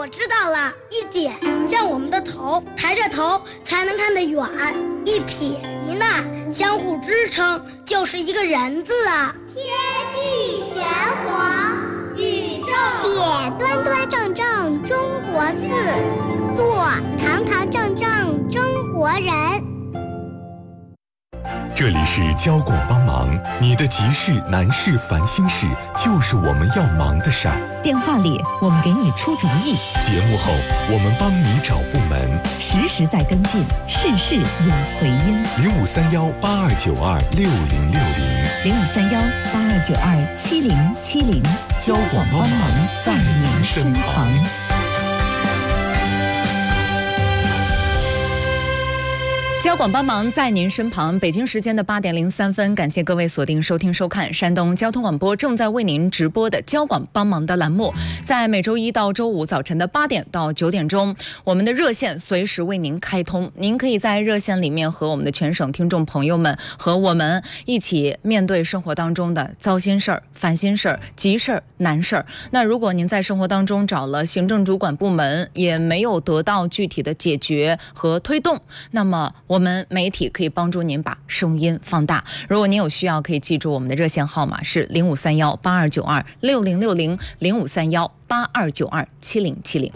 我知道了，一点像我们的头，抬着头才能看得远；一撇一捺相互支撑，就是一个人字啊。 天地玄黄，宇宙写端端正正中国字，做堂堂正正中国人。 这里是交广帮忙，你的急事难事烦心事就是我们要忙的事儿。 电话里我们给你出主意， 节目后我们帮你找部门， 实时在跟进，事事有回音。 0531829060，0531827070， 交广帮忙在您身旁。 交广帮忙在您身旁。北京时间的8点03分，感谢各位锁定收听收看山东交通广播正在为您直播的交广帮忙的栏目。在每周一到周五早晨的8点到9点钟，我们的热线随时为您开通，您可以在热线里面和我们的全省听众朋友们和我们一起面对生活当中的糟心事儿、烦心事儿、急事儿、难事儿。那如果您在生活当中找了行政主管部门，也没有得到具体的解决和推动，那么我们媒体可以帮助您把声音放大。如果您有需要，可以记住我们的热线号码是0531826060，0531827070。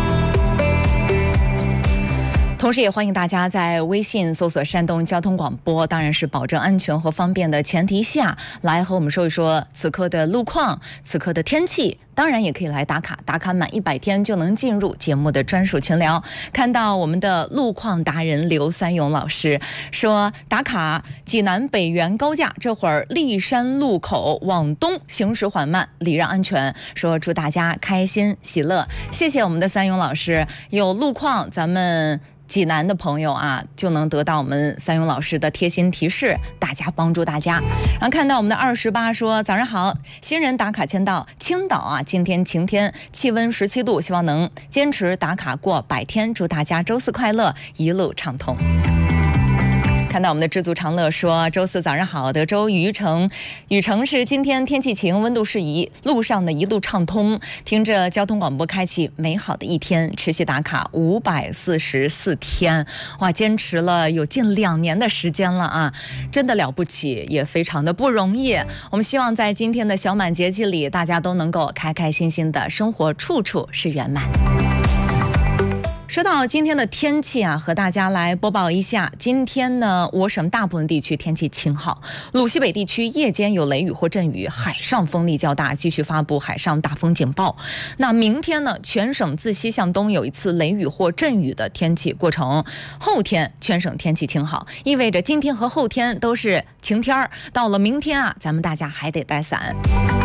同时也欢迎大家在微信搜索山东交通广播，当然是保证安全和方便的前提下，来和我们说一说此刻的路况、此刻的天气。当然也可以来打卡，打卡满100天就能进入节目的专属群聊。看到我们的路况达人刘三勇老师说，打卡济南北原高架这会儿立山路口往东行驶缓慢，礼让安全，说祝大家开心喜乐。谢谢我们的三勇老师。有路况咱们济南的朋友啊，就能得到我们三勇老师的贴心提示，大家帮助大家。然后看到我们的218说，早上好，新人打卡签到，青岛啊，今天晴天，气温17度，希望能坚持打卡过100天，祝大家周四快乐，一路畅通。看到我们的知足常乐说，周四早上好，德州禹城是今天天气晴，温度适宜，路上的一路畅通，听着交通广播开启美好的一天，持续打卡544天，哇，坚持了有近2年的时间了啊，真的了不起，也非常的不容易。我们希望在今天的小满节气里，大家都能够开开心心的生活，处处是圆满。说到今天的天气啊，和大家来播报一下。今天呢，我省大部分地区天气晴好，鲁西北地区夜间有雷雨或阵雨，海上风力较大，继续发布海上大风警报。那明天呢，全省自西向东有一次雷雨或阵雨的天气过程。后天全省天气晴好，意味着今天和后天都是晴天儿。到了明天啊，咱们大家还得带伞。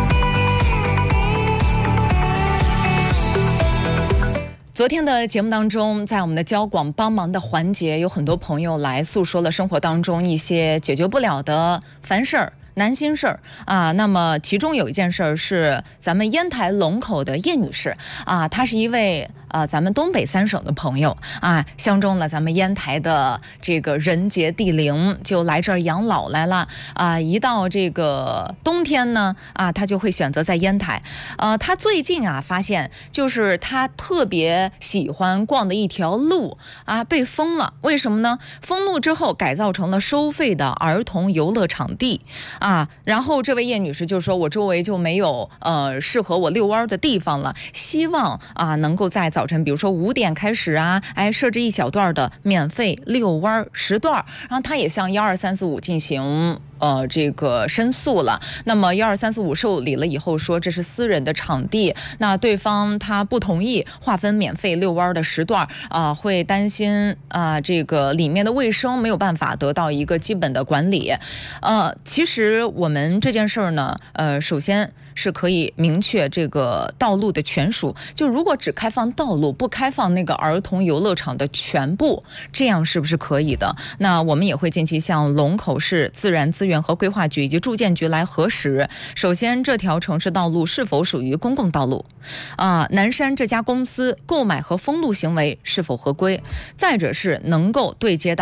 昨天的节目当中，在我们的交广帮忙的环节，有很多朋友来诉说了生活当中一些解决不了的烦事儿、难心事儿啊。那么其中有一件事儿是咱们烟台龙口的叶女士啊，她是一位咱们东北3省的朋友啊，相中了咱们烟台的这个人杰地灵，就来这儿养老来了啊。一到这个冬天呢啊，他就会选择在烟台。他最近啊发现，就是他特别喜欢逛的一条路啊被封了，为什么呢？封路之后改造成了收费的儿童游乐场地啊。然后这位叶女士就说，我周围就没有适合我遛弯的地方了，希望啊能够在早晨比如说5点开始啊，设置一小段的免费遛弯时段。然后他也向12345进行这个申诉了。那么12345受理了以后说，这是私人的场地，那对方他不同意划分免费遛弯的时段会担心这个里面的卫生没有办法得到一个基本的管理。其实我们这件事儿呢，首先是可以明确这个道路的权属，就如果只开放道路，不开放那个儿童游乐场的全部，这样是不是可以的？那我们也会近期向龙口市自然资源和规划局以及住建局来核实。首先，这条城市道路是否属于公共道路南山这家公司购买和封路行为是否合规？再者是能够对接到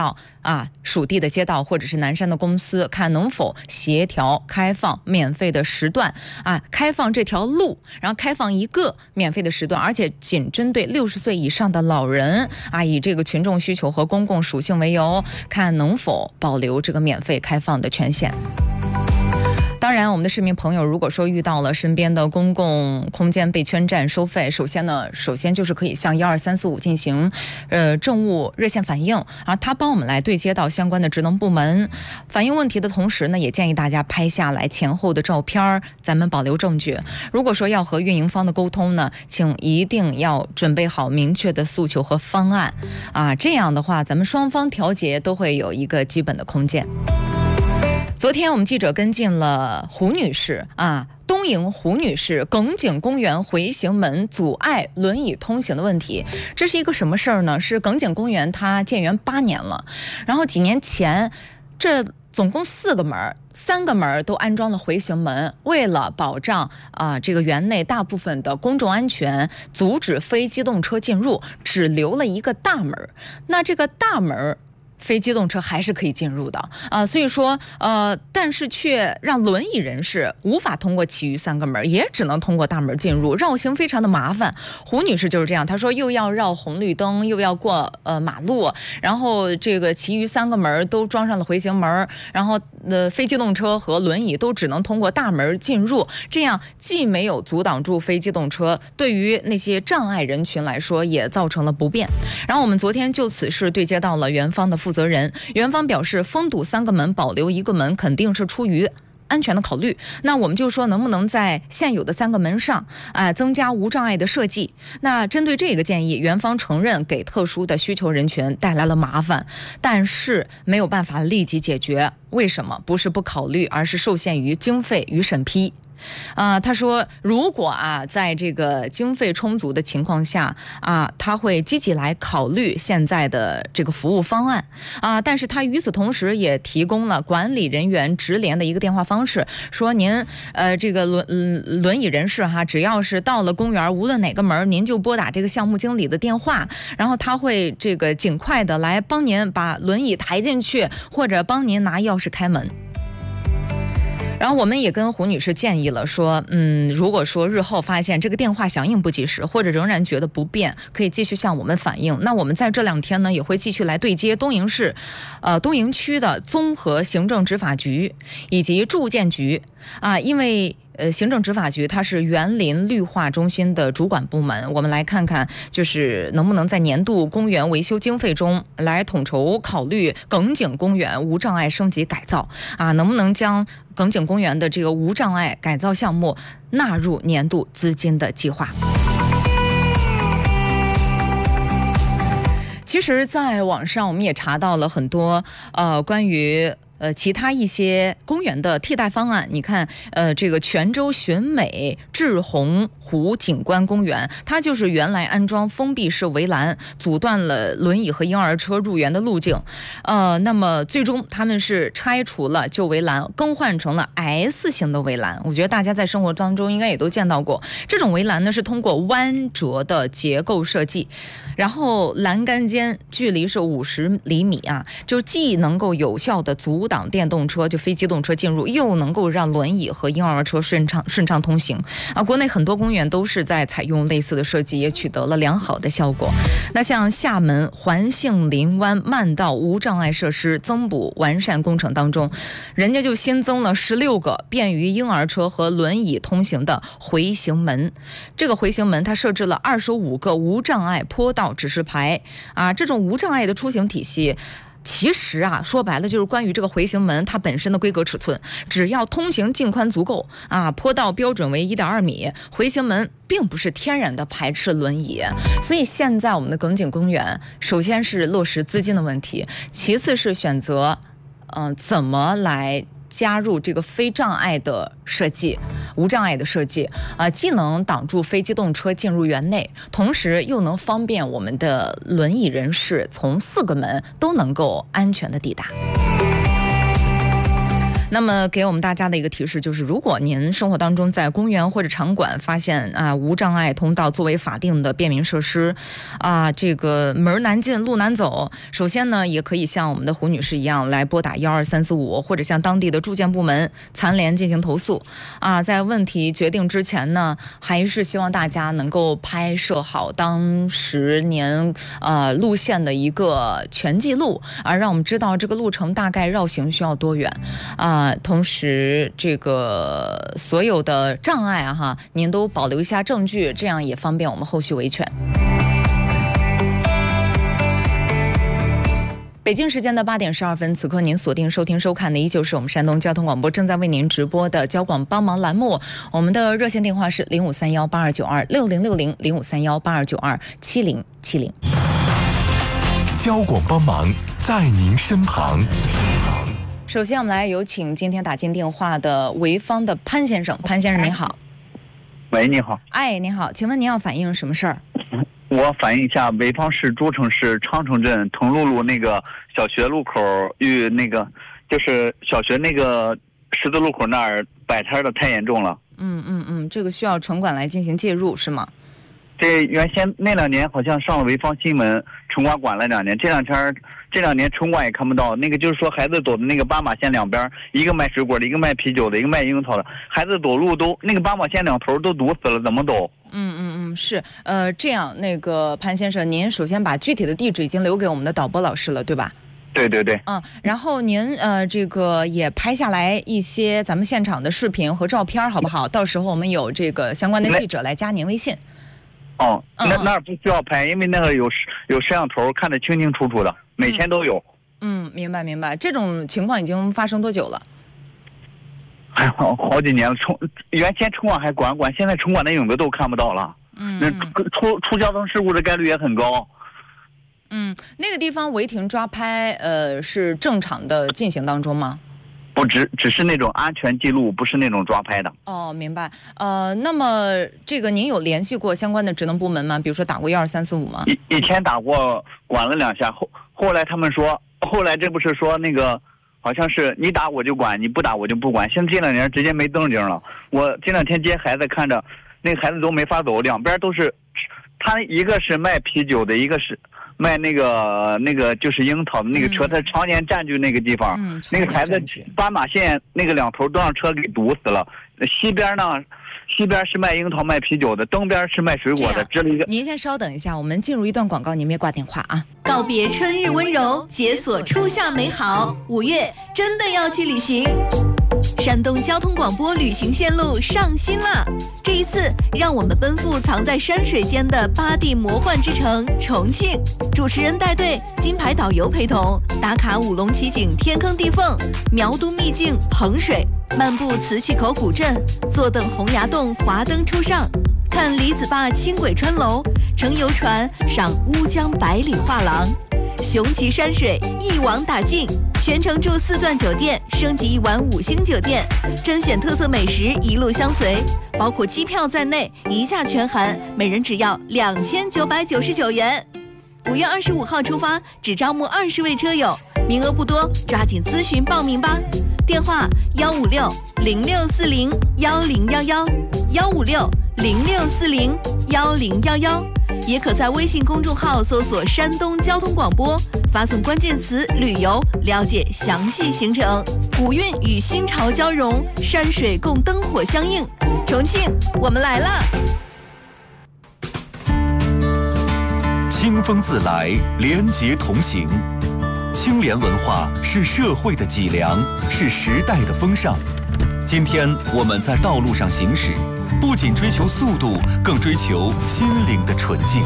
属地的街道或者是南山的公司，看能否协调开放免费的时段开放这条路，然后开放一个免费的时段，而且仅针对60岁以上的老人以这个群众需求和公共属性为由，看能否保留这个免费开放的权限。当然，我们的市民朋友如果说遇到了身边的公共空间被圈占收费，首先就是可以向12345进行政务热线反映，他帮我们来对接到相关的职能部门。反映问题的同时呢，也建议大家拍下来前后的照片，咱们保留证据。如果说要和运营方的沟通呢，请一定要准备好明确的诉求和方案这样的话咱们双方调节都会有一个基本的空间。昨天我们记者跟进了胡女士东营胡女士耿景公园回形门阻碍轮椅通行的问题。这是一个什么事儿呢？是耿景公园它建园8年了，然后几年前这总共4个门，3个门都安装了回形门，为了保障这个园内大部分的公众安全，阻止非机动车进入，只留了一个大门。那这个大门非机动车还是可以进入的所以说但是却让轮椅人士无法通过其余3个门，也只能通过大门进入，绕行非常的麻烦。胡女士就是这样，她说又要绕红绿灯，又要过马路，然后这个其余3个门都装上了回形门，然后非机动车和轮椅都只能通过大门进入，这样既没有阻挡住非机动车，对于那些障碍人群来说也造成了不便。然后我们昨天就此事对接到了园方的负责人，园方表示封堵3个门保留1个门肯定是出于安全的考虑，那我们就说能不能在现有的3个门上增加无障碍的设计。那针对这个建议，园方承认给特殊的需求人群带来了麻烦，但是没有办法立即解决。为什么？不是不考虑，而是受限于经费与审批。他说如果在这个经费充足的情况下他会积极来考虑现在的这个服务方案但是他与此同时也提供了管理人员直连的一个电话方式，说您这个轮椅人士只要是到了公园，无论哪个门，您就拨打这个项目经理的电话，然后他会这个尽快的来帮您把轮椅抬进去，或者帮您拿钥匙开门。然后我们也跟胡女士建议了，说如果说日后发现这个电话响应不及时，或者仍然觉得不便，可以继续向我们反映。那我们在这2天呢，也会继续来对接东营市东营区的综合行政执法局以及住建局因为行政执法局它是园林绿化中心的主管部门，我们来看看就是能不能在年度公园维修经费中来统筹考虑耿景公园无障碍升级改造能不能将耿景公园的这个无障碍改造项目纳入年度资金的计划。其实在网上我们也查到了很多关于其他一些公园的替代方案。你看这个泉州寻美志洪湖景观公园，它就是原来安装封闭式围栏，阻断了轮椅和婴儿车入园的路径那么最终他们是拆除了旧围栏，更换成了 S 型的围栏。我觉得大家在生活当中应该也都见到过，这种围栏呢是通过弯折的结构设计，然后栏杆间距离是50厘米就既能够有效的阻挡电动车就非机动车进入，又能够让轮椅和婴儿车顺畅通行国内很多公园都是在采用类似的设计，也取得了良好的效果。那像厦门环杏林湾慢道无障碍设施增补完善工程当中，人家就新增了16个便于婴儿车和轮椅通行的回形门。这个回形门它设置了25个无障碍坡道指示牌这种无障碍的出行体系其实说白了就是关于这个回形门它本身的规格尺寸，只要通行径宽足够坡道标准为1.2米，回形门并不是天然的排斥轮椅。所以现在我们的耿景公园首先是落实资金的问题，其次是选择怎么来加入这个非障碍的设计无障碍的设计既能挡住非机动车进入园内，同时又能方便我们的轮椅人士从4个门都能够安全的抵达。 那么给我们大家的一个提示就是，如果您生活当中在公园或者场馆发现无障碍通道作为法定的便民设施这个门难进路难走，首先呢也可以像我们的胡女士一样来拨打12345，或者向当地的住建部门残联进行投诉在问题决定之前呢，还是希望大家能够拍摄好当时您路线的一个全记录让我们知道这个路程大概绕行需要多远同时这个所有的障碍您都保留一下证据，这样也方便我们后续维权。北京时间的8点12分，此刻您锁定收听收看的依旧是我们山东交通广播正在为您直播的交广帮忙栏目。我们的热线电话是053182926066，053182927070。 交广帮忙在您身旁。 首先我们来有请今天打进电话的潍坊的潘先生。潘先生您好。 喂，你好。 你好，请问您要反映什么事儿？ 我反映一下潍坊市诸城市长城镇腾路路那个小学路口与那个就是小学那个十字路口那儿摆摊的太严重了。 这个需要城管来进行介入是吗？ 这原先那2年好像上了潍坊新闻，城管管了2年，这2年城管也看不到。那个就是说孩子走的那个斑马线两边，一个卖水果的，一个卖啤酒的，一个卖樱桃的，孩子走路都那个斑马线两头都堵死了，怎么走？ 是这样，那个潘先生，您首先把具体的地址已经留给我们的导播老师了，对吧？ 对。 然后您这个也拍下来一些咱们现场的视频和照片，好不好？到时候我们有这个相关的记者来加您微信。 那儿不需要拍，因为那个有摄像头，看得清清楚楚的，每天都有。 明白。这种情况已经发生多久了？ 好几年了。原先城管还管，现在城管的影子都看不到了。那出交通事故的概率也很高。 那个地方违停抓拍是正常的进行当中吗？ 不只是那种安全记录，不是那种抓拍的。 明白。那么这个您有联系过相关的职能部门吗？比如说打过12345吗？ 以前打过，管了2下，后来他们说，后来这不是说那个好像是你打我就管，你不打我就不管。现在这2年直接没动静了。我这2天接孩子，看着那个孩子都没法走，两边都是，他一个是卖啤酒的，一个是卖那个就是樱桃的那个车，他常年占据那个地方。那个孩子斑马线那个两头都让车给堵死了。西边是卖樱桃卖啤酒的，东边是卖水果的。 您先稍等一下，我们进入一段广告，您别挂电话啊。 告别春日温柔，解锁初夏美好，5月真的要去旅行。山东交通广播旅行线路上新了，这一次让我们奔赴藏在山水间的8地魔幻之城重庆。主持人带队，金牌导游陪同，打卡五龙奇景天坑地缝，苗都秘境彭水，漫步磁器口古镇，坐等洪崖洞华灯初上，看李子坝轻轨穿楼，乘游船赏乌江百里画廊，雄奇山水一网打尽，全程住4钻酒店，升级1晚5星酒店，甄选特色美食一路相随，包括机票在内一价全含，每人只要2999元。5月25号出发，只招募20位车友，名额不多，抓紧咨询报名吧。电话156-0640-111，156-0640-111，也可在微信公众号搜索山东交通广播，发送关键词旅游，了解详细行程。古韵与新潮交融，山水共灯火相映，重庆我们来了。 清风自来，廉洁同行。清廉文化是社会的脊梁，是时代的风尚。今天我们在道路上行驶，不仅追求速度，更追求心灵的纯净。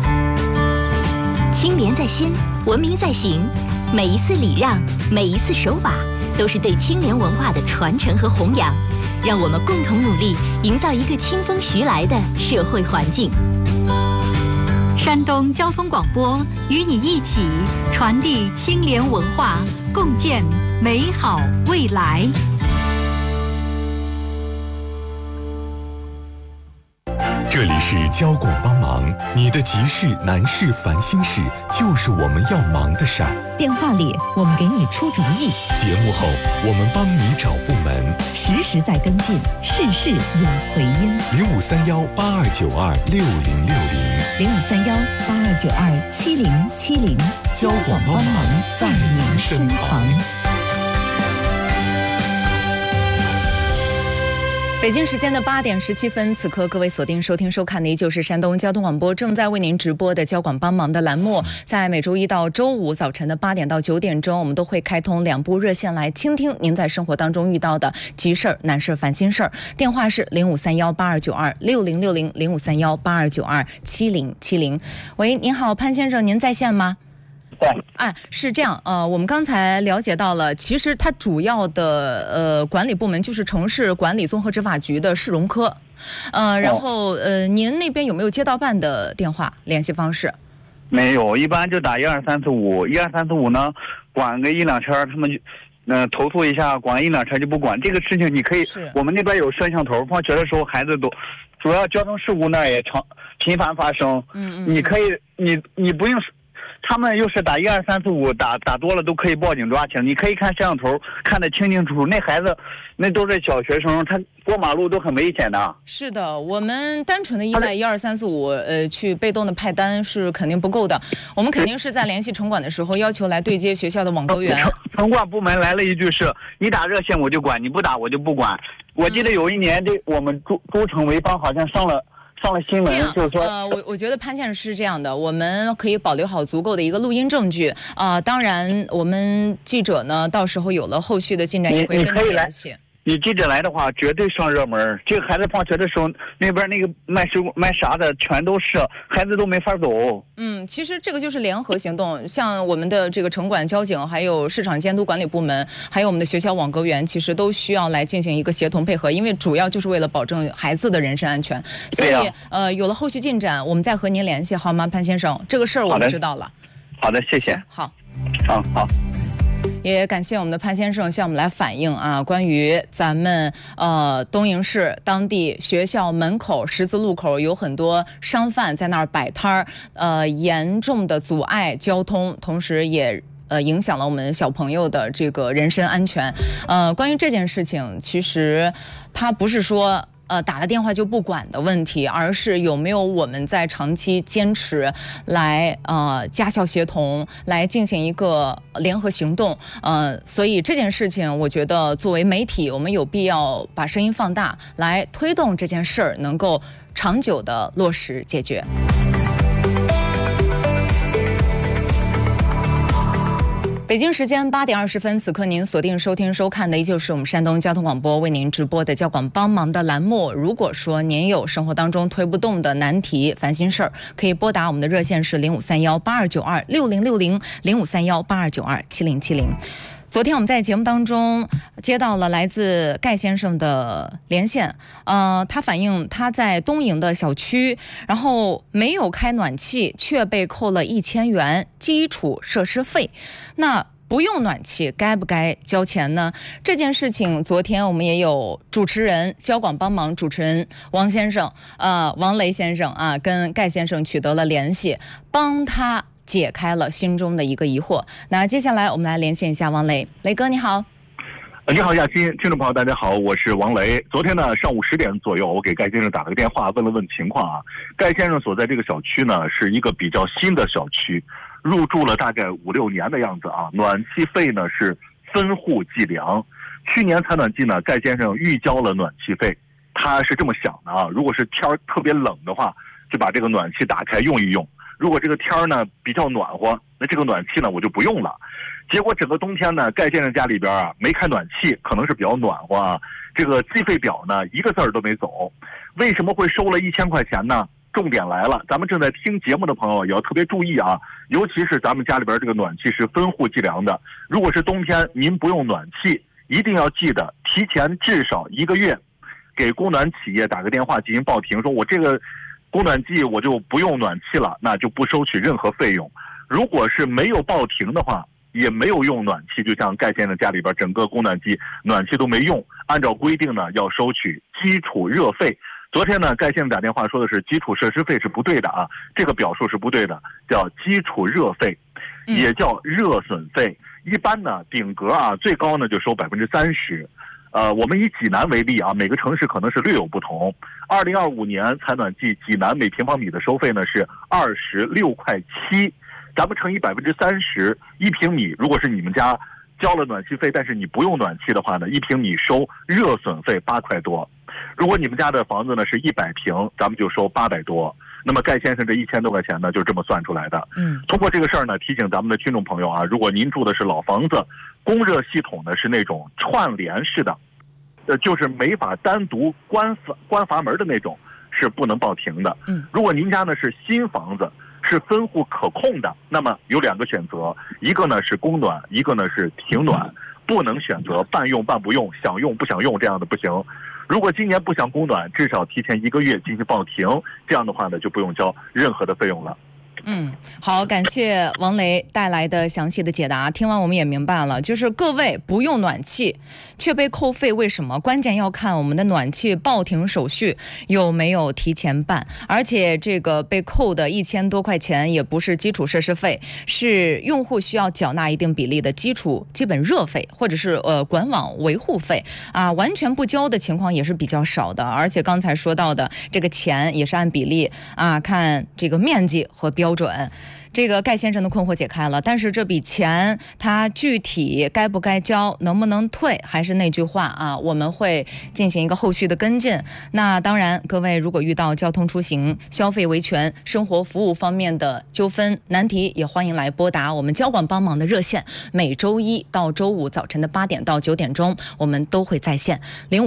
清廉在心，文明在行。每一次礼让，每一次守法，都是对清廉文化的传承和弘扬。让我们共同努力，营造一个清风徐来的社会环境。 山东交通广播与你一起传递清廉文化，共建美好未来。 这这里是交广帮忙，你的急事、难事、烦心事，就是我们要忙的事儿。 电话里我们给你出主意， 节目后我们帮你找部门， 实时在跟进，事事有回音。 0531829060，0531827070， 交广帮忙在您身旁。 北京时间的8点17分，此刻各位锁定收听收看的依旧是山东交通广播正在为您直播的交广帮忙的栏目。在每周一到周五早晨的8点到9点钟，我们都会开通2部热线来倾听您在生活当中遇到的急事儿、难事儿、烦心事儿。电话是053182926060，053182927070。喂，您好，潘先生，您在线吗？是这样，我们刚才了解到了，其实它主要的管理部门就是城市管理综合执法局的市容科，然后您那边有没有街道办的电话联系方式？ 没有，一般就打12345，12345呢，管个1、2车，他们投诉一下，管1、2车就不管。这个事情你可以，我们那边有摄像头，放学的时候孩子都，主要交通事故那也频繁发生。你可以，你不用。他们又是打12345，打多了都可以报警抓起来。你可以看摄像头，看得清清楚楚。那孩子，那都是小学生，他过马路都很危险的。 是的，我们单纯的依赖12345，去被动的派单是肯定不够的。我们肯定是在联系城管的时候，要求来对接学校的网格员。 城管部门来了一句是：你打热线我就管，你不打我就不管。我记得有一年，我们诸城潍坊好像上了新闻，就是说， 我觉得潘先生是这样的，我们可以保留好足够的一个录音证据当然，我们记者呢，到时候有了后续的进展，也会跟您联系。 你记者来的话，绝对上热门。这个孩子放学的时候，那边那个卖啥的全都是，孩子都没法走。 其实这个就是联合行动，像我们的这个城管、交警，还有市场监督管理部门，还有我们的学校网格员，其实都需要来进行一个协同配合，因为主要就是为了保证孩子的人身安全。所以有了后续进展，我们再和您联系，好吗，潘先生？这个事儿我们知道了。 好的，谢谢。 好。 也感谢我们的潘先生向我们来反映关于咱们东营市当地学校门口十字路口有很多商贩在那儿摆摊儿，严重的阻碍交通，同时也影响了我们小朋友的这个人身安全。关于这件事情，其实它不是说打了电话就不管的问题，而是有没有我们在长期坚持来家校协同，来进行一个联合行动。所以这件事情，我觉得作为媒体，我们有必要把声音放大，来推动这件事儿能够长久的落实解决。北京时间8点20分，此刻您锁定收听收看的依旧是我们山东交通广播为您直播的交广帮忙的栏目。如果说您有生活当中推不动的难题、烦心事儿，可以拨打我们的热线是0531826060，053182927070。昨天我们在节目当中接到了来自盖先生的连线，他反映他在东营的小区，然后没有开暖气，却被扣了1000元基础设施费。那不用暖气该不该交钱呢？这件事情昨天我们也有主持人交广帮忙主持人王雷先生跟盖先生取得了联系，帮他解开了心中的一个疑惑。那接下来我们来连线一下王雷，雷哥你好。 你好，亚欣，听众朋友大家好，我是王雷。昨天呢上午10点左右，我给盖先生打了个电话，问了问情况盖先生所在这个小区呢是一个比较新的小区，入住了大概5、6年的样子暖气费呢是分户计量。去年采暖季呢，盖先生预交了暖气费，他是这么想的如果是天特别冷的话，就把这个暖气打开用一用。如果这个天呢比较暖和，那这个暖气呢我就不用了。结果整个冬天呢，盖先生家里边没开暖气，可能是比较暖和这个计费表呢一个字儿都没走。为什么会收了1000块钱呢？重点来了，咱们正在听节目的朋友也要特别注意尤其是咱们家里边这个暖气是分户计量的。如果是冬天您不用暖气，一定要记得提前至少1个月给供暖企业打个电话进行报停，说我这个供暖季我就不用暖气了，那就不收取任何费用。如果是没有报停的话，也没有用暖气，就像盖先生家里边整个供暖季暖气都没用，按照规定呢要收取基础热费。 昨天呢，盖先生打电话说的是基础设施费是不对的啊，这个表述是不对的，叫基础热费，也叫热损费。一般呢，顶格啊，最高呢就收30%。我们以济南为例啊，每个城市可能是略有不同。2025年采暖季，济南每平方米的收费呢是26.7块，咱们乘以30%，1平米，如果是你们家交了暖气费，但是你不用暖气的话呢，1平米收热损费8块多。如果你们家的房子呢是100平，咱们就收800多。那么盖先生这1000多块钱呢，就这么算出来的。通过这个事儿呢，提醒咱们的听众朋友啊，如果您住的是老房子，供热系统呢是那种串联式的，就是没法单独关阀门的那种，是不能报停的。如果您家呢是新房子，是分户可控的，那么有2个选择，一个呢是供暖，一个呢是停暖，不能选择半用半不用，想用不想用，这样的不行。如果今年不想供暖，至少提前1个月进行报停，这样的话呢就不用交任何的费用了。 好，感谢王雷带来的详细的解答。听完我们也明白了，就是各位不用暖气却被扣费，为什么？关键要看我们的暖气报停手续有没有提前办，而且这个被扣的1000多块钱也不是基础设施费，是用户需要缴纳一定比例的基本热费，或者是管网维护费啊，完全不交的情况也是比较少的。而且刚才说到的这个钱也是按比例啊，看这个面积和标准。这个盖先生的困惑解开了，但是这笔钱他具体该不该交，能不能退，还是那句话啊，我们会进行一个后续的跟进。那当然，各位如果遇到交通出行、消费维权、生活服务方面的纠纷难题，也欢迎来拨打我们交广帮忙的热线，每周1到周5早晨的8点到9点钟，我们都会在线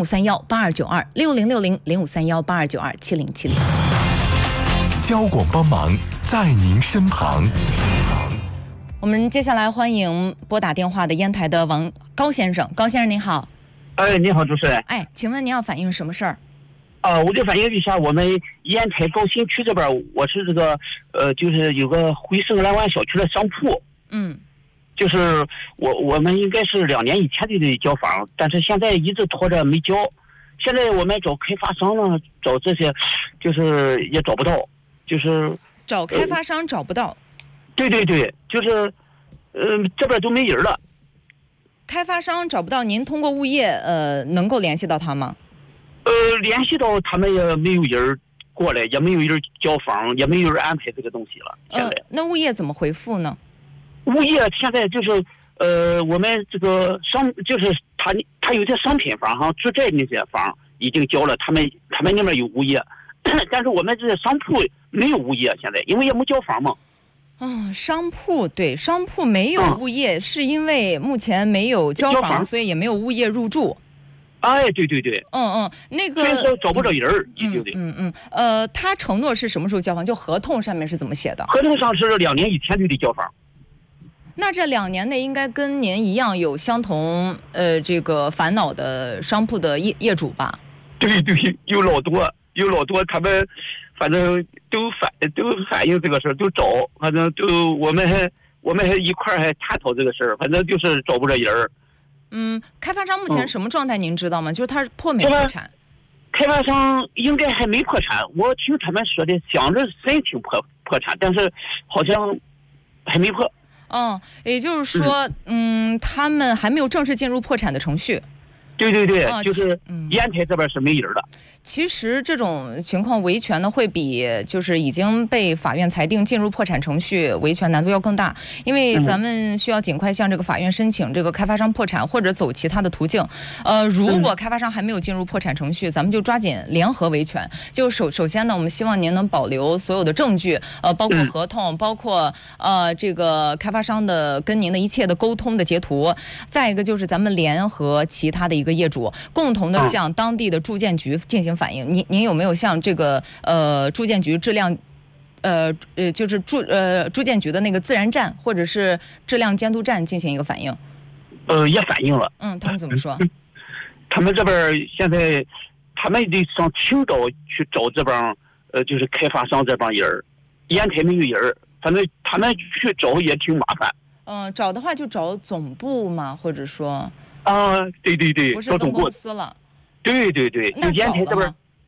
053182926090053182927070。 交广帮忙在您身旁。 我们接下来欢迎拨打电话的烟台的高先生。高先生您好。 你好，主持人。 请问您要反映什么事儿？ 我就反映一下我们烟台高新区这边，我是这个就是有个回盛蓝湾小区的商铺。就是我们应该是2年以前就得交房，但是现在一直拖着没交。现在我们找开发商呢，找这些就是也找不到。就是找开发商找不到， 对，就是这边都没人了。 开发商找不到，您通过物业能够联系到他吗？ 联系到他们也没有人过来，也没有人交房，也没有人安排这个东西了。现在那物业怎么回复呢？ 物业现在就是我们这个就是他有些商品房哈，住宅那些房已经交了，他们那边有物业。但是我们这些商铺没有物业，现在因为也没交房嘛。 商铺没有物业，是因为目前没有交房，所以也没有物业入住。 对。 那个找不着人儿， 他承诺是什么时候交房？就合同上面是怎么写的？ 合同上是2年以前就得交房。 那这2年内应该跟您一样有相同这个烦恼的商铺的业主吧？ 对，有老多，他们反正都反映这个事儿，都找，反正都我们还一块儿还探讨这个事儿，反正就是找不着人儿。 开发商目前什么状态您知道吗？就是他破没破产？ 开发商应该还没破产，我听他们说的，想着申请破产，但是好像还没破。 也就是说，他们还没有正式进入破产的程序。 对，就是烟台这边是没人的。 其实这种情况维权呢，会比就是已经被法院裁定进入破产程序维权难度要更大，因为咱们需要尽快向这个法院申请这个开发商破产，或者走其他的途径。如果开发商还没有进入破产程序，咱们就抓紧联合维权。就首先呢，我们希望您能保留所有的证据，包括合同，包括这个开发商的跟您的一切的沟通的截图。再一个就是咱们联合其他的一个业主，共同的向当地的住建局进行反映。您有没有向这个住建局质量就是住建局的那个自然站或者是质量监督站进行一个反应？ 也反映了。 他们怎么说？ 他们这边现在他们得上青岛去找这帮就是开发商这帮人，烟台没有人，反正他们去找也挺麻烦。 找的话就找总部嘛，或者说对， 不是分公司了。 对，就烟台这边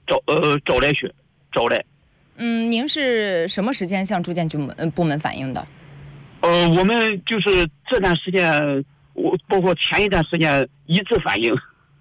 找来。 您是什么时间向住建局部门反映的？ 我们就是这段时间，包括前一段时间一直反映。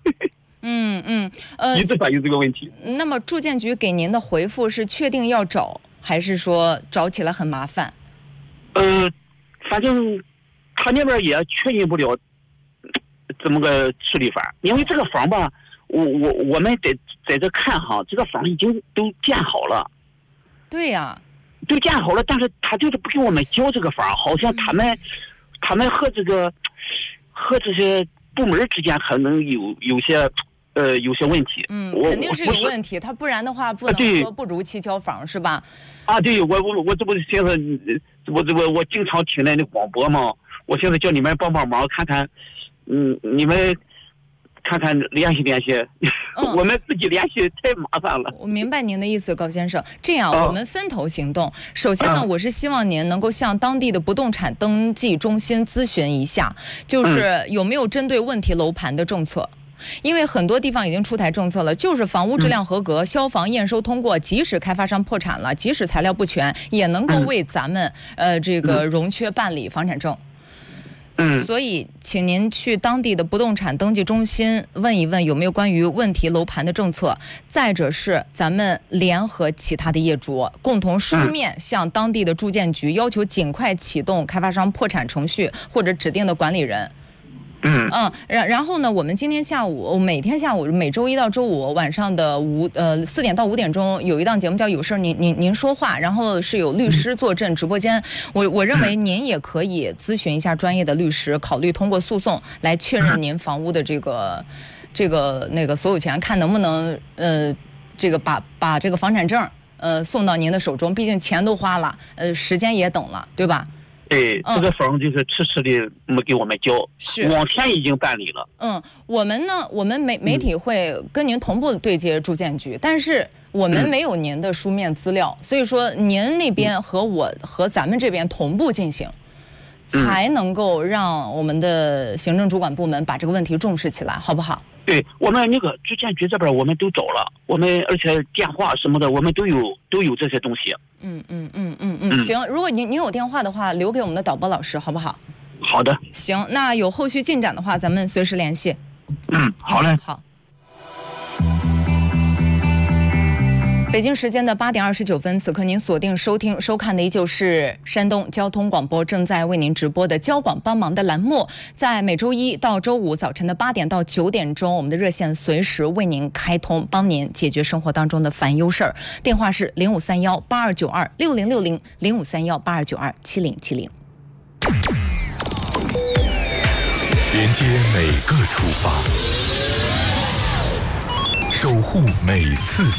一直反映这个问题。 那么住建局给您的回复是确定要找，还是说找起来很麻烦？ 反正他那边也确认不了这么个处理法，因为这个房吧，我们得在这看哈，这个房已经都建好了。 对呀， 都建好了，但是他就是不给我们交这个房，好像他们和这些部门之间可能有些问题。 肯定是有问题，他不然的话不能说不如期交房，是吧？ 对，我这不是现在我经常听那广播嘛，我现在叫你们帮忙看看，你们看看联系，我们自己联系太麻烦了。 我明白您的意思，高先生。这样，我们分头行动。首先呢，我是希望您能够向当地的不动产登记中心咨询一下，就是有没有针对问题楼盘的政策。因为很多地方已经出台政策了，就是房屋质量合格，消防验收通过，即使开发商破产了，即使材料不全，也能够为咱们这个荣缺办理房产证。所以请您去当地的不动产登记中心问一问有没有关于问题楼盘的政策，再者是咱们联合其他的业主共同书面向当地的住建局要求尽快启动开发商破产程序或者指定的管理人。然后呢，我们今天下午每天下午每周一到周五晚上的4点到5点钟有一档节目叫有事您说话，然后是有律师坐镇直播间。我认为您也可以咨询一下专业的律师，考虑通过诉讼来确认您房屋的这个所有权，看能不能这个把这个房产证送到您的手中，毕竟钱都花了，时间也等了，对吧？ 对，这个房就是迟迟的没给我们交， 是往前已经办理了。 我们媒体会跟您同步对接住建局，但是我们没有您的书面资料，所以说您那边和咱们这边同步进行，才能够让我们的行政主管部门把这个问题重视起来，好不好？ 对，我们那个住建局这边我们都找了，我们而且电话什么的我们都有这些东西。行，如果您有电话的话，留给我们的导播老师，好不好？好的。 行，那有后续进展的话，咱们随时联系。 好嘞。 好。北京时间的8点29分，此刻您锁定收听收看的依旧是山东交通广播正在为您直播的交广帮忙的栏目，在每周一到周五早晨的8点到9点钟，我们的热线随时为您开通，帮您解决生活当中的烦忧事儿。电话是0531826060，0531827070。 连接每个出发，守护每次